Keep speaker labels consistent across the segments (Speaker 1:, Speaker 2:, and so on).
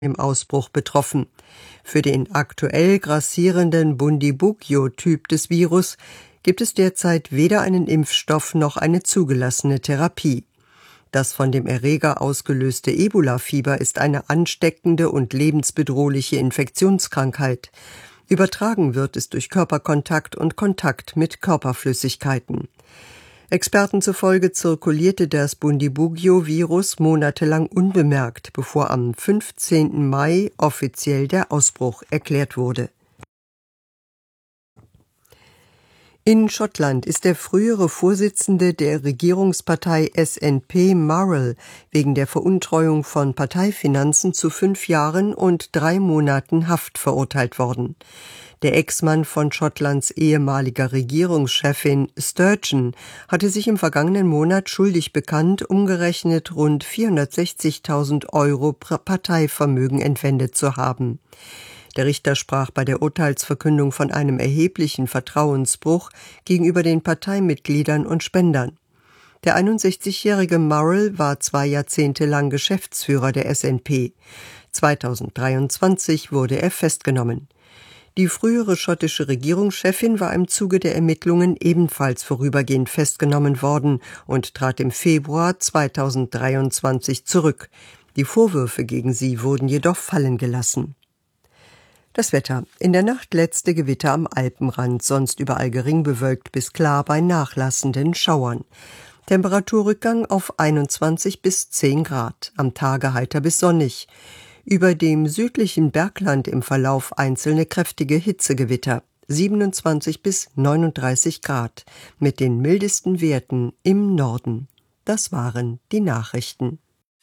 Speaker 1: im Ausbruch betroffen. Für den aktuell grassierenden Bundibugyo-Typ des Virus gibt es derzeit weder einen Impfstoff noch eine zugelassene Therapie. Das von dem Erreger ausgelöste Ebola-Fieber ist eine ansteckende und lebensbedrohliche Infektionskrankheit. Übertragen wird es durch Körperkontakt und Kontakt mit Körperflüssigkeiten. Experten zufolge zirkulierte das Bundibugyo-Virus monatelang unbemerkt, bevor am 15. Mai offiziell der Ausbruch erklärt wurde. In Schottland ist der frühere Vorsitzende der Regierungspartei SNP Murrell wegen der Veruntreuung von Parteifinanzen zu 5 Jahren und 3 Monaten Haft verurteilt worden. Der Ex-Mann von Schottlands ehemaliger Regierungschefin Sturgeon hatte sich im vergangenen Monat schuldig bekannt, umgerechnet rund 460.000 € Parteivermögen entwendet zu haben. Der Richter sprach bei der Urteilsverkündung von einem erheblichen Vertrauensbruch gegenüber den Parteimitgliedern und Spendern. Der 61-jährige Murrell war 2 Jahrzehnte lang Geschäftsführer der SNP. 2023 wurde er festgenommen. Die frühere schottische Regierungschefin war im Zuge der Ermittlungen ebenfalls vorübergehend festgenommen worden und trat im Februar 2023 zurück. Die Vorwürfe gegen sie wurden jedoch fallen gelassen. Das Wetter. In der Nacht letzte Gewitter am Alpenrand, sonst überall gering bewölkt bis klar bei nachlassenden Schauern. Temperaturrückgang auf 21 bis 10 Grad, am Tage heiter bis sonnig. Über dem südlichen Bergland im Verlauf einzelne kräftige Hitzegewitter, 27 bis 39 Grad, mit den mildesten Werten im Norden. Das waren die Nachrichten.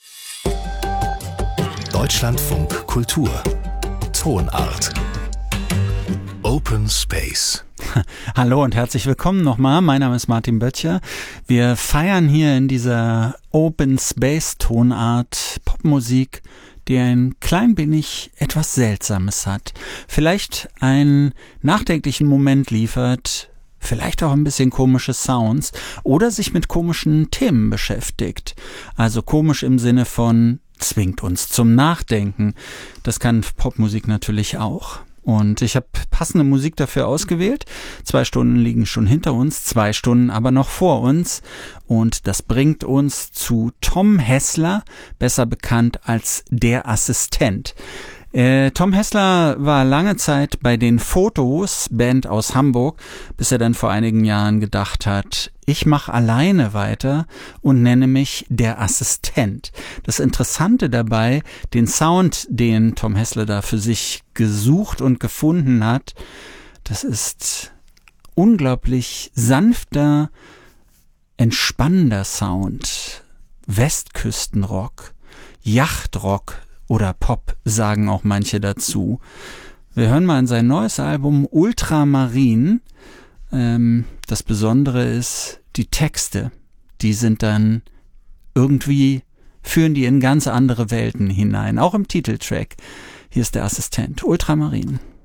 Speaker 2: Deutschlandfunk Kultur Tonart Open Space.
Speaker 3: Hallo und herzlich willkommen nochmal. Mein Name ist Martin Böttcher. Wir feiern hier in dieser Open Space Tonart Popmusik, die ein klein wenig etwas Seltsames hat. Vielleicht einen nachdenklichen Moment liefert, vielleicht auch ein bisschen komische Sounds oder sich mit komischen Themen beschäftigt. Also komisch im Sinne von zwingt uns zum Nachdenken. Das kann Popmusik natürlich auch. Und ich habe passende Musik dafür ausgewählt. 2 Stunden liegen schon hinter uns, 2 Stunden aber noch vor uns. Und das bringt uns zu Tom Hessler, besser bekannt als der Assistent. Tom Hessler war lange Zeit bei den Fotos, Band aus Hamburg, bis er dann vor einigen Jahren gedacht hat, ich mache alleine weiter und nenne mich der Assistent. Das Interessante dabei, den Sound, den Tom Hessler da für sich gesucht und gefunden hat, das ist unglaublich sanfter, entspannender Sound, Westküstenrock, Yachtrock, oder Pop, sagen auch manche dazu. Wir hören mal in sein neues Album Ultramarin. Das Besondere ist, die Texte, die sind dann irgendwie, führen die in ganz andere Welten hinein. Auch im Titeltrack. Hier ist der Assistent, Ultramarin.